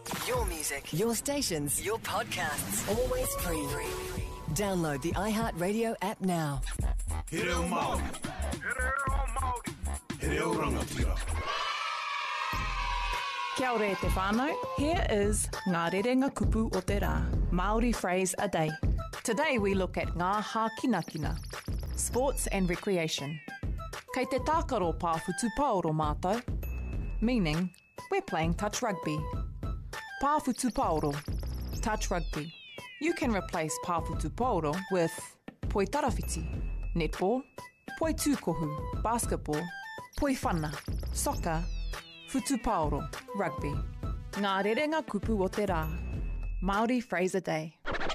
Your music, your stations, your podcasts, always free. Download the iHeartRadio app now. He reo Māori. He reo rangatira. Kia ora te whānau. Here is Ngā Rerenga Kupu o te Rā, Māori phrase a day. Today we look at ngā hākinakina, sports and recreation. Kei te tākaro pāwhutu paoro mātou, meaning we're playing touch rugby. Pāwhutu paoro, touch rugby. You can replace pāwhutu paoro with poi tarawhiti, netball, poi tūkohu, basketball, poi whana, soccer, whutu paoro, rugby. Ngā Rerenga Kupu o te Rā, Māori phrase a day.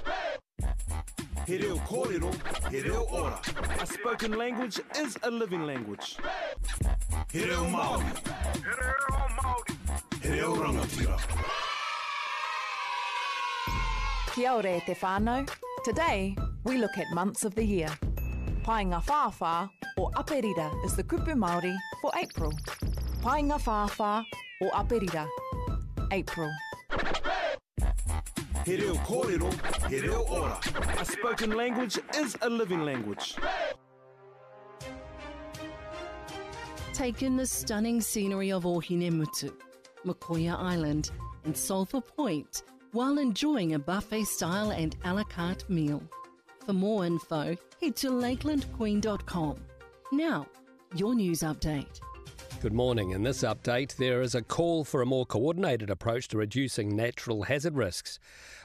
He reo kōrero, he reo ora. A spoken language is a living language. He reo Māori. He reo rangatira. Kia ora te whānau. Today, we look at months of the year. Painga Whāwhā or Aperira is the kupu Māori for April. Painga Whāwhā or Aperira, April. He reo kōrero, he reo ora. A spoken language is a living language. Take in the stunning scenery of Ohinemutu, Mokoia Island and Sulphur Point while enjoying a buffet-style and a la carte meal. For more info, head to lakelandqueen.com. Now, your news update. Good morning. In this update, there is a call for a more coordinated approach to reducing natural hazard risks.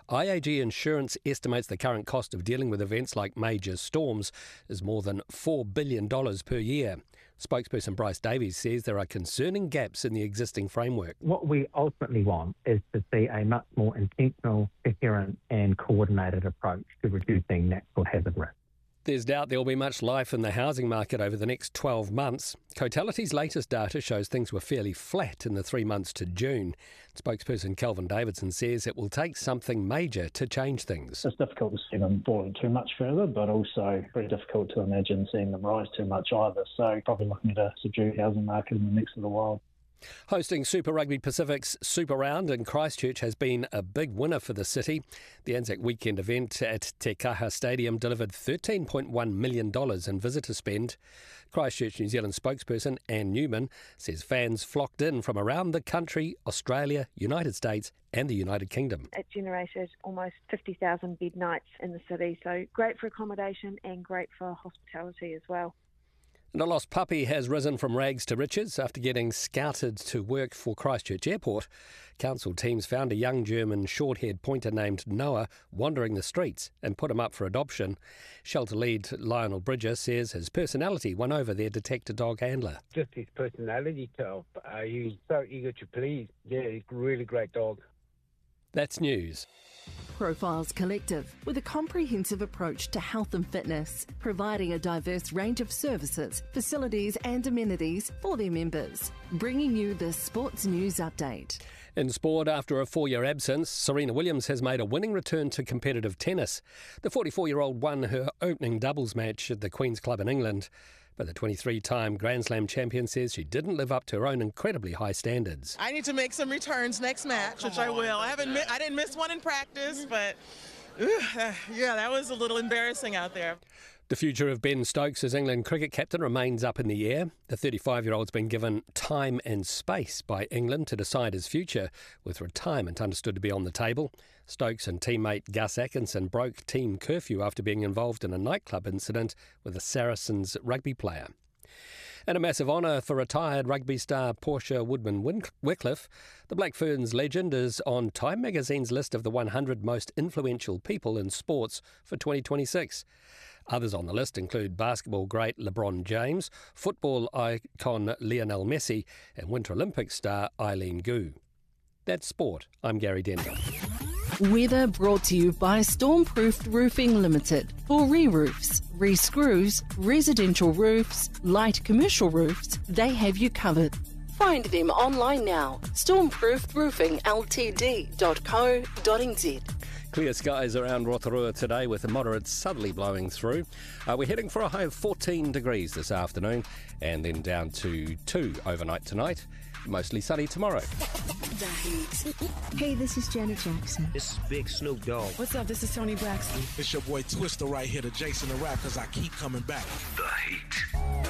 IAG Insurance estimates the current cost of dealing with events like major storms is more than $4 billion per year. Spokesperson Bryce Davies says there are concerning gaps in the existing framework. What we ultimately want is to see a much more intentional, coherent and coordinated approach to reducing natural hazard risk. There's doubt there will be much life in the housing market over the next 12 months. Cotality's latest data shows things were fairly flat in the 3 months to June. Spokesperson Kelvin Davidson says it will take something major to change things. It's difficult to see them falling too much further, but also very difficult to imagine seeing them rise too much either. So probably looking at a subdued housing market in the next little while. Hosting Super Rugby Pacific's Super Round in Christchurch has been a big winner for the city. The Anzac weekend event at Te Kaha Stadium delivered $13.1 million in visitor spend. Christchurch New Zealand spokesperson Anne Newman says fans flocked in from around the country, Australia, United States and the United Kingdom. It generated almost 50,000 bed nights in the city, so great for accommodation and great for hospitality as well. And a lost puppy has risen from rags to riches after getting scouted to work for Christchurch Airport. Council teams found a young German short-haired pointer named Noah wandering the streets and put him up for adoption. Shelter lead Lionel Bridger says his personality won over their detector dog handler. Just his personality, he's so eager to please. Yeah, he's a really great dog. That's news. Profiles Collective, with a comprehensive approach to health and fitness, providing a diverse range of services, facilities and amenities for their members. Bringing you the Sports News Update. In sport, after a 4-year absence, Serena Williams has made a winning return to competitive tennis. The 44-year-old won her opening doubles match at the Queen's Club in England. But the 23-time Grand Slam champion says she didn't live up to her own incredibly high standards. I need to make some returns next match, which I will. I didn't miss one in practice, but yeah, that was a little embarrassing out there. The future of Ben Stokes as England cricket captain remains up in the air. The 35-year-old's been given time and space by England to decide his future, with retirement understood to be on the table. Stokes and teammate Gus Atkinson broke team curfew after being involved in a nightclub incident with a Saracens rugby player. And a massive honour for retired rugby star Portia Woodman-Wycliffe. The Black Ferns legend is on Time magazine's list of the 100 most influential people in sports for 2026. Others on the list include basketball great LeBron James, football icon Lionel Messi and Winter Olympic star Eileen Gu. That's sport. I'm Gary Denver. Weather brought to you by Stormproofed Roofing Limited. For re-roofs, re-screws, residential roofs, light commercial roofs, they have you covered. Find them online now. stormproofedroofingltd.co.nz. Clear skies around Rotorua today with a moderate southerly blowing through. We're heading for a high of 14 degrees this afternoon and then down to 2 overnight tonight. Mostly sunny tomorrow. The Heat. Hey, this is Janet Jackson. This is Big Snoop Dogg. What's up? This is Tony Braxton. It's your boy Twister right here, the Jason the Rap, because I keep coming back. The Heat.